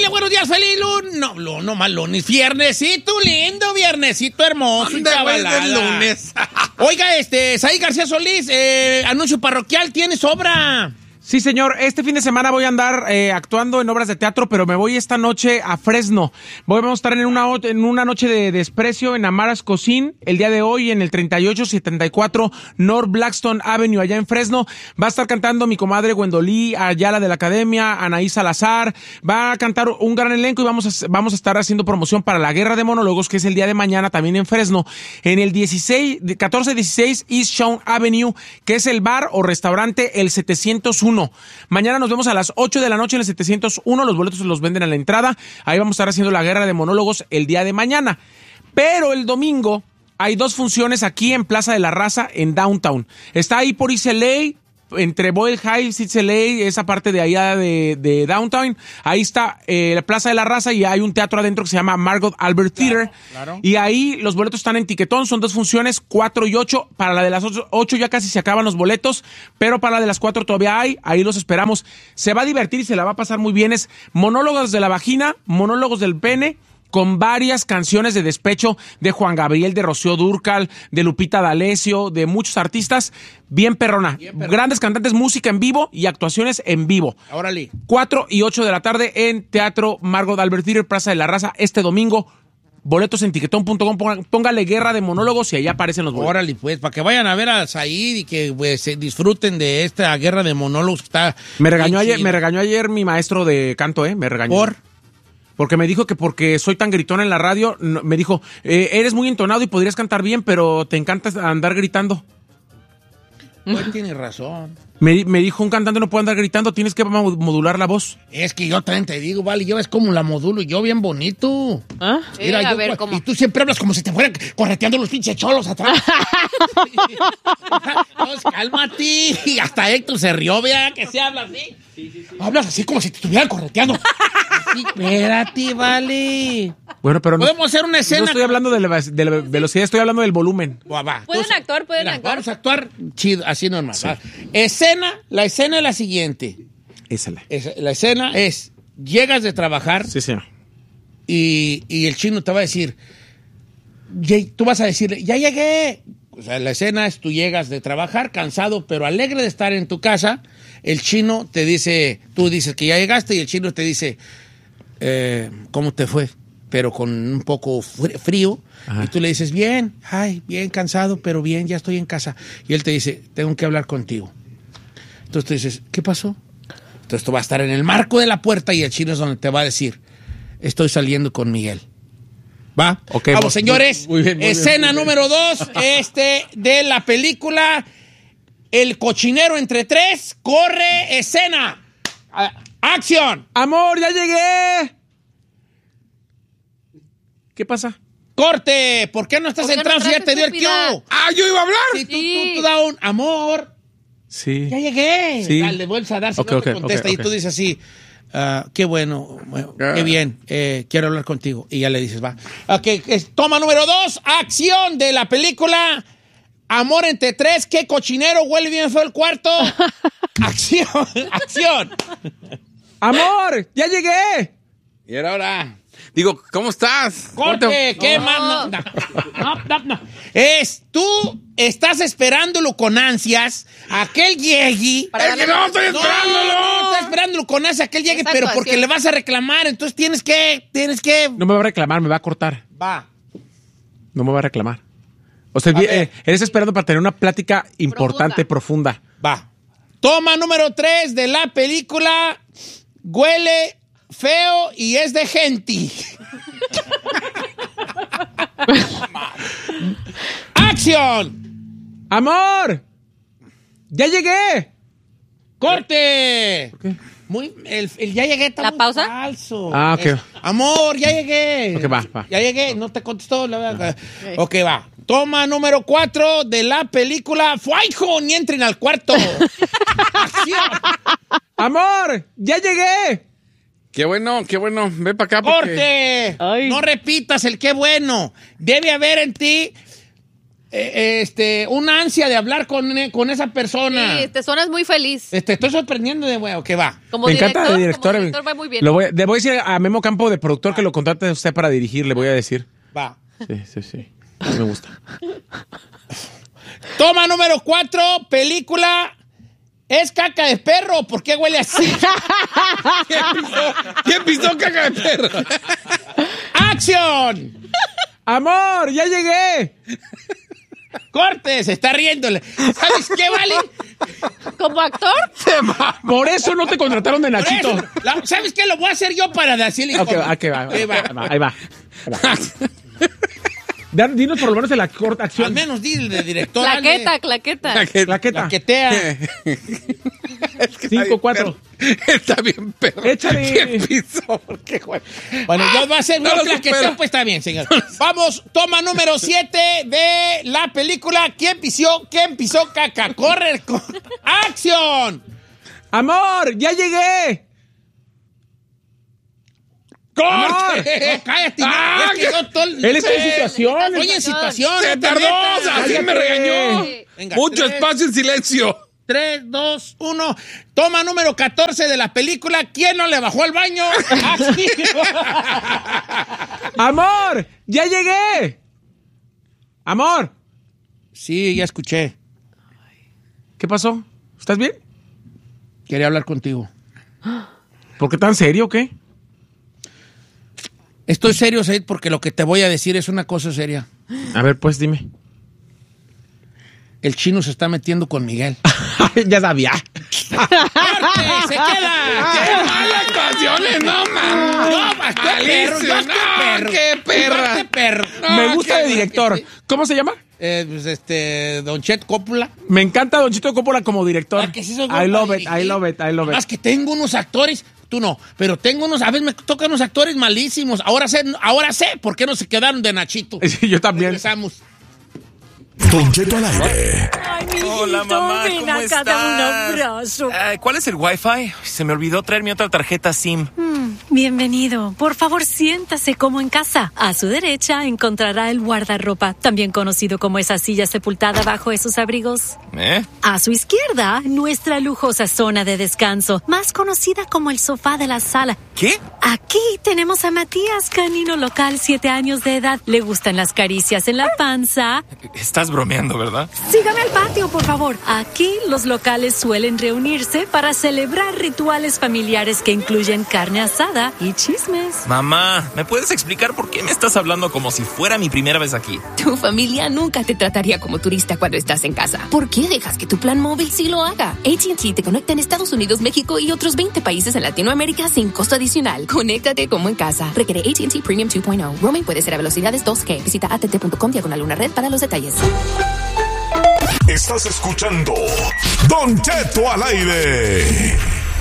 familia, buenos días, feliz lunes. No más lunes, viernesito lindo, viernesito hermoso. ¿Dónde ves el lunes? Oiga, Saí García Solís, anuncio parroquial, ¿tienes obra? Sí, señor. Este fin de semana voy a andar actuando en obras de teatro, pero me voy esta noche a Fresno. Vamos a estar en una noche de desprecio en Amara's Cuisine el día de hoy en el 3874 North Blackstone Avenue, allá en Fresno. Va a estar cantando mi comadre Gwendolí Ayala de la Academia, Anaí Salazar. Va a cantar un gran elenco y vamos a estar haciendo promoción para la Guerra de Monólogos, que es el día de mañana también en Fresno, en el 1416 East Shawn Avenue, que es el bar o restaurante El 701. Mañana nos vemos a las 8 de la noche en el 701. Los boletos se los venden a la entrada. Ahí vamos a estar haciendo la Guerra de Monólogos el día de mañana. Pero el domingo hay 2 funciones aquí en Plaza de la Raza, en Downtown. Está ahí por East LA, entre Boyle Heights, East LA, esa parte de allá de Downtown. Ahí está la Plaza de la Raza y hay un teatro adentro que se llama Margot Albert Theater. Claro. Y ahí los boletos están en Tiquetón. Son 2 funciones, 4 y 8. Para la de las 8 ya casi se acaban los boletos, pero para la de las 4 todavía hay. Ahí los esperamos. Se va a divertir y se la va a pasar muy bien. Es monólogos de la vagina, monólogos del pene, con varias canciones de despecho de Juan Gabriel, de Rocío Dúrcal, de Lupita D'Alessio, de muchos artistas. Bien perrona. Grandes cantantes, música en vivo y actuaciones en vivo. Órale. 4 y 8 de la tarde en Teatro Margot Albert Theater, Plaza de la Raza, este domingo. Boletos en tiquetón.com, póngale Guerra de Monólogos y ahí aparecen los boletos. Órale, pues, para que vayan a ver a Said y que pues, se disfruten de esta Guerra de Monólogos que está... Me regañó ayer mi maestro de canto, me regañó. Porque me dijo que porque soy tan gritón en la radio, me dijo, eres muy entonado y podrías cantar bien, pero te encanta andar gritando. Pues tiene razón. Me dijo, un cantante no puede andar gritando, tienes que modular la voz. Es que yo también te digo, vale, yo ves cómo la modulo y yo bien bonito. ¿Ah? Mira, Sí, a yo, ver, ¿cómo? Y tú siempre hablas como si te fueran correteando los pinches cholos atrás. Pues, cálmate. Y hasta Héctor se rió, vea que se habla así. Sí. Hablas así como si te estuvieran correteando. Así, espérate, vale. Bueno, pero podemos hacer una escena. No estoy hablando de la velocidad, estoy hablando del volumen. Va. Pueden actuar. Vamos a actuar chido, así normal. Sí. La escena es la siguiente. La escena es, llegas de trabajar. Sí, señor. Y el chino te va a decir, tú vas a decirle, ya llegué. O sea, la escena es, tú llegas de trabajar cansado, pero alegre de estar en tu casa. El chino te dice, tú dices que ya llegaste y el chino te dice, ¿cómo te fue? Pero con un poco frío. Ajá. Y tú le dices, bien, bien cansado, pero bien, ya estoy en casa. Y él te dice, tengo que hablar contigo. Entonces tú dices, ¿qué pasó? Entonces tú vas a estar en el marco de la puerta y el chino es donde te va a decir, estoy saliendo con Miguel. ¿Va? Okay, vamos, señores. Muy bien, escena número 2, de la película El Cochinero entre 3. Corre, escena. ¡Acción! ¡Amor, ya llegué! ¿Qué pasa? ¡Corte! ¿Por qué no estás entrando si ya te dio el cue? Yo iba a hablar. Sí, tú da un amor. Sí. Ya llegué. Sí. Dale, vuelves a dar, si no te contesta. Y tú dices así, qué bueno, qué bien, quiero hablar contigo. Y ya le dices, va. Toma número 2, acción de la película Amor entre 3. ¿Qué cochinero? Huele bien feo el cuarto. Acción. Amor, ya llegué. Y ahora, digo, ¿cómo estás? Corte, ¿qué más? No. Tú estás esperándolo con ansias, aquel llegue. Es que no estoy esperándolo. No, estás esperándolo con ansias, aquel llegue, pero porque le vas a reclamar, entonces tienes que. No me va a reclamar, me va a cortar. Va. No me va a reclamar. O sea, eres esperando para tener una plática importante, profunda. Va. Toma número 3 de la película Huele feo y es de gente. ¡Acción! ¡Amor! ¡Ya llegué! ¡Corte! ¿Por qué? El ya llegué está ¿La muy pausa? falso. Ok. Amor, ya llegué. Ok, va. Ya llegué, no te contestó. Ok, va. Toma número 4 de la película ¡Fuaijo! Ni entren al cuarto. ¡Acción! ¡Amor! ¡Ya llegué! Qué bueno. Ven para acá. Porque... ¡Corte! No repitas el qué bueno. Debe haber en ti una ansia de hablar con esa persona. Sí, te suenas muy feliz. Te estoy sorprendiendo de huevo, que va. Como Me director, encanta de director. como director va muy bien. Le voy a decir a Memo Campo, de productor, que lo contrate a usted para dirigir, le voy a decir. Va. Sí. Me gusta. Toma número 4, película. Es caca de perro. ¿Por qué huele así? ¿Quién pisó caca de perro? ¡Acción! ¡Amor, ya llegué! ¡Corte! Se está riéndole. ¿Sabes qué, vale? ¿Como actor? Por eso no te contrataron de Por Nachito. eso, ¿sabes qué? Lo voy a hacer yo para decirle. Ok, va. Ahí va. Dinos por lo menos de la corta acción. Al menos dile de director. Claqueta. Claquetea. 5, 4. Está bien, perro. Échale. ¿Quién pisó? ¿Por qué, güey? Bueno, yo voy a hacer No un lo claqueteo, supero. pues está bien, señor. Vamos, toma número 7 de la película ¿Quién pisó caca? ¡Corre! ¡Acción! ¡Amor, ya llegué! ¡Corte! No, cállate. Ah, es que yo Él está en situación. Estoy en situación. Se no te tardó, metas. así me regañó. Venga, Mucho 3, espacio en silencio. 3, 2, 1. Toma número 14 de la película ¿Quién no le bajó al baño? ¡Amor, ya llegué! ¡Amor! Sí, ya escuché. ¿Qué pasó? ¿Estás bien? Quería hablar contigo. ¿Por qué tan serio o qué? Estoy serio, Said, porque lo que te voy a decir es una cosa seria. A ver, pues dime. El chino se está metiendo con Miguel. Ya sabía. ¡Corte! ¡Se queda! ¡Qué malas canciones! ¡No, man! ¡No, qué perro! ¡Yo Alicia, qué no, perro! qué perra. ¡Qué perro! Me gusta qué- de director. ¿Cómo se llama? Don Chet Coppola. Me encanta Don Chito Coppola como director. Ah, que sí soy I bueno love para it. dirigir. Más que tengo unos actores, tú no, pero tengo unos, a veces me tocan unos actores malísimos. Ahora sé por qué no se quedaron de Nachito. Sí, yo también. Regresamos. Don Cheto al aire. Ay, hola, mamá, ven ¿cómo acá, estás? dame un abrazo. ¿Cuál es el Wi-Fi? Se me olvidó traer mi otra tarjeta SIM. Bienvenido. Por favor, siéntase como en casa. A su derecha encontrará el guardarropa, también conocido como esa silla sepultada bajo esos abrigos. ¿Eh? A su izquierda, nuestra lujosa zona de descanso, más conocida como el sofá de la sala. ¿Qué? Aquí tenemos a Matías, canino local, 7 años de edad. Le gustan las caricias en la panza. Estás bromeando, ¿verdad? Sígame al patio, por favor. Aquí los locales suelen reunirse para celebrar rituales familiares que incluyen carne asada y chismes. Mamá, ¿me puedes explicar por qué me estás hablando como si fuera mi primera vez aquí? Tu familia nunca te trataría como turista cuando estás en casa. ¿Por qué dejas que tu plan móvil sí lo haga? AT&T te conecta en Estados Unidos, México y otros 20 países en Latinoamérica sin costo adicional. Conéctate como en casa. Requiere AT&T Premium 2.0. Roaming puede ser a velocidades 2G. Visita att.com/red para los detalles. Estás escuchando Don Cheto al aire.